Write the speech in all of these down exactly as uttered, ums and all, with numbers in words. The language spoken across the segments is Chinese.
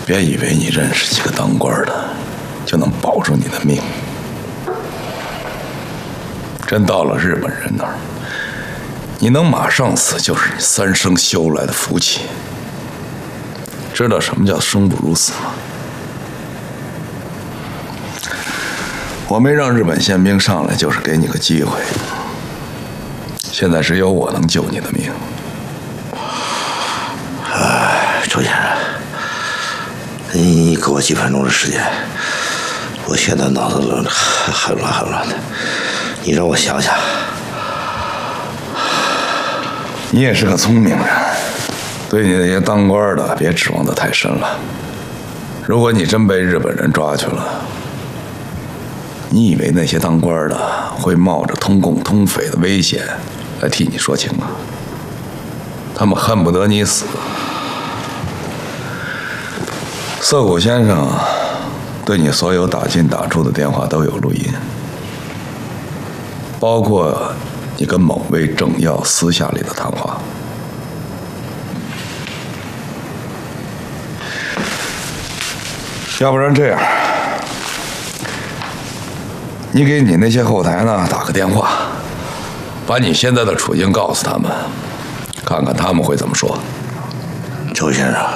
别以为你认识几个当官的就能保住你的命。真到了日本人那儿，你能马上死，就是你三生修来的福气。知道什么叫生不如死吗？我没让日本宪兵上来，就是给你个机会。现在只有我能救你的命。 哎，周先生，你你给我几分钟的时间，我现在脑子乱很乱很乱的，你让我想想。 你也是个聪明人，对你那些当官的别指望得太深了。如果你真被日本人抓去了，你以为那些当官的会冒着通共通匪的危险来替你说情啊？他们恨不得你死。涩谷先生对你所有打进打出的电话都有录音，包括你跟某位政要私下里的谈话。要不然这样，你给你那些后台呢打个电话，把你现在的处境告诉他们，看看他们会怎么说。 周先生，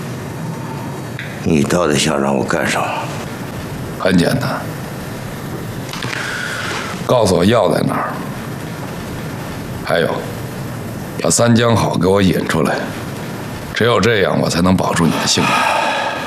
你到底想让我干什么？ 很简单，告诉我药在哪儿，还有把三江好给我引出来，只有这样我才能保住你的性命。